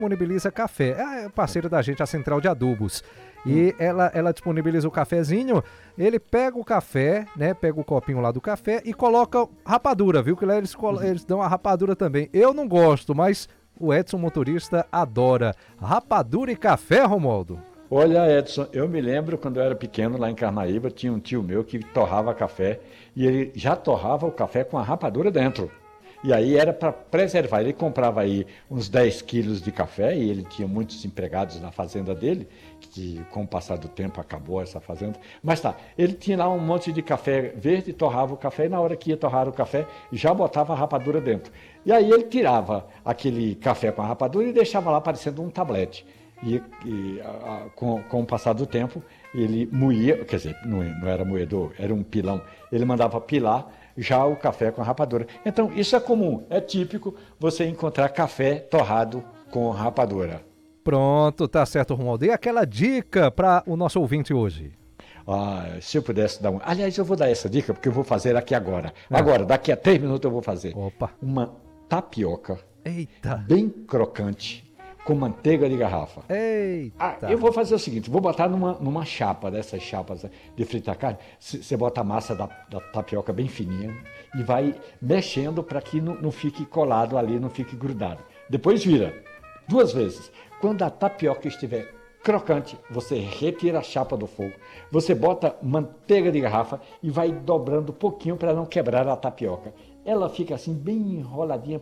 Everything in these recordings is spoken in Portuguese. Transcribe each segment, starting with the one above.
disponibiliza café. É parceiro da gente, a Central de Adubos. E ela disponibiliza o cafezinho, ele pega o café, né? Pega o copinho lá do café e coloca rapadura, viu? Que lá eles dão a rapadura também. Eu não gosto, mas o Edson motorista adora. Rapadura e café, Romualdo? Olha, Edson, eu me lembro quando eu era pequeno lá em Carnaíba, tinha um tio meu que torrava café e ele já torrava o café com a rapadura dentro. E aí era para preservar. Ele comprava aí uns 10 quilos de café e ele tinha muitos empregados na fazenda dele, que com o passar do tempo acabou essa fazenda. Mas tá, ele tinha lá um monte de café verde, torrava o café e na hora que ia torrar o café já botava a rapadura dentro. E aí ele tirava aquele café com a rapadura e deixava lá parecendo um tablete. Com o passar do tempo ele moía, quer dizer, não era moedor, era um pilão. Ele mandava pilar já o café com a rapadura. Então, isso é comum, é típico você encontrar café torrado com rapadura. Pronto, tá certo, Romualdo. E aquela dica para o nosso ouvinte hoje? Se eu pudesse dar Aliás, eu vou dar essa dica porque eu vou fazer aqui agora. Agora, daqui a 3 minutos eu vou fazer. Opa. Uma tapioca. Eita. Bem crocante, com manteiga de garrafa. Eita. Eu vou fazer o seguinte, vou botar numa chapa, dessas chapas de fritar carne, você bota a massa da tapioca bem fininha e vai mexendo para que não fique colado ali, não fique grudado. Depois vira 2 vezes. Quando a tapioca estiver crocante, você retira a chapa do fogo, você bota manteiga de garrafa e vai dobrando um pouquinho para não quebrar a tapioca. Ela fica assim bem enroladinha,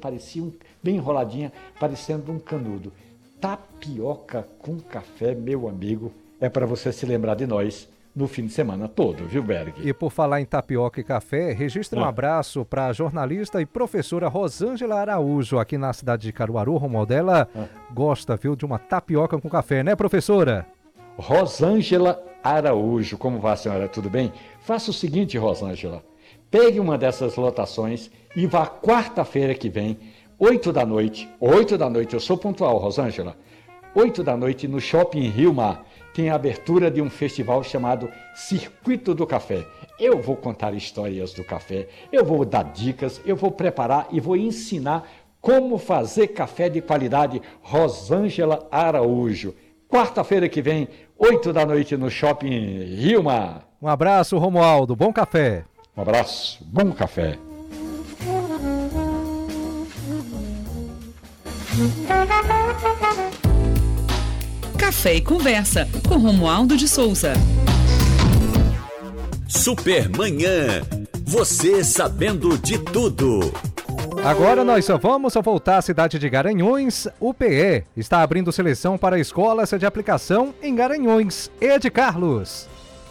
parecendo um canudo. Tapioca com café, meu amigo, é para você se lembrar de nós no fim de semana todo, viu, Berg? E por falar em tapioca e café, registra um abraço para a jornalista e professora Rosângela Araújo, aqui na cidade de Caruaru. Romualdo, ela gosta, viu, de uma tapioca com café, né, professora? Rosângela Araújo, como vai, senhora? Tudo bem? Faça o seguinte, Rosângela, pegue uma dessas lotações e vá quarta-feira que vem, 8 da noite, eu sou pontual, Rosângela, 8 da noite no Shopping Rio Mar, tem a abertura de um festival chamado Circuito do Café. Eu vou contar histórias do café, eu vou dar dicas, eu vou preparar e vou ensinar como fazer café de qualidade. Rosângela Araújo, quarta-feira que vem, 8 da noite no Shopping Rio Mar. Um abraço, Romualdo, bom café. Um abraço, bom café. Café e Conversa, com Romualdo de Souza. Supermanhã, você sabendo de tudo. Agora nós só vamos voltar à cidade de Garanhuns. O PE está abrindo seleção para escolas de aplicação em Garanhuns. Ed Carlos.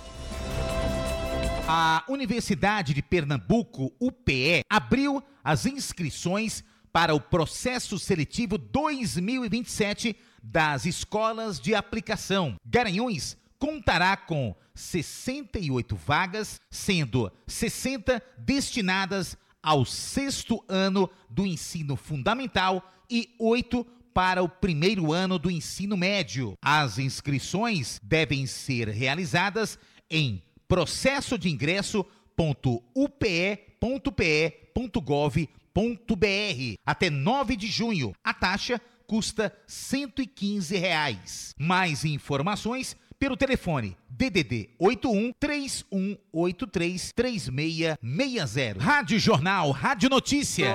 A Universidade de Pernambuco, UPE, abriu as inscrições para o processo seletivo 2027 das escolas de aplicação. Garanhuns contará com 68 vagas, sendo 60 destinadas ao 6º ano do ensino fundamental e 8 para o 1º ano do ensino médio. As inscrições devem ser realizadas em processo-de-ingresso.upe.pe.gov.br até 9 de junho. A taxa custa R$ 115. Mais informações pelo telefone DDD 81 3183 3660. Rádio Jornal, Rádio Notícia.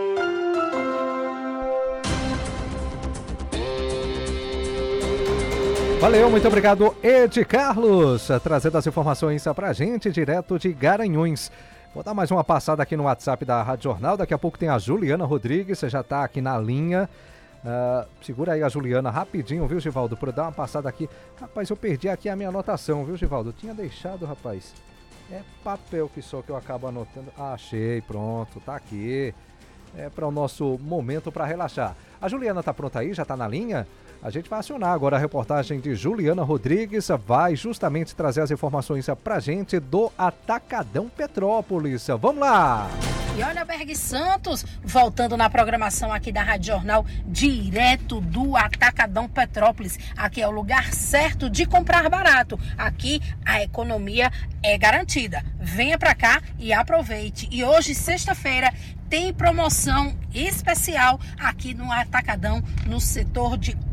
Valeu, muito obrigado, Ed Carlos, trazendo as informações pra gente direto de Garanhuns. Vou dar mais uma passada aqui no WhatsApp da Rádio Jornal. Daqui a pouco tem a Juliana Rodrigues, você já tá aqui na linha. Segura aí a Juliana rapidinho, viu, Givaldo, para dar uma passada aqui. Rapaz, eu perdi aqui a minha anotação, viu, Givaldo? Eu tinha deixado, rapaz. É papel que só que eu acabo anotando. Achei, pronto, tá aqui. É para o nosso momento para relaxar. A Juliana tá pronta aí, já tá na linha? A gente vai acionar agora a reportagem de Juliana Rodrigues, vai justamente trazer as informações pra gente do Atacadão Petrópolis. Vamos lá! E olha, Berg Santos, voltando na programação aqui da Rádio Jornal, direto do Atacadão Petrópolis. Aqui é o lugar certo de comprar barato. Aqui a economia é garantida. Venha pra cá e aproveite. E hoje, sexta-feira, tem promoção especial aqui no Atacadão, no setor de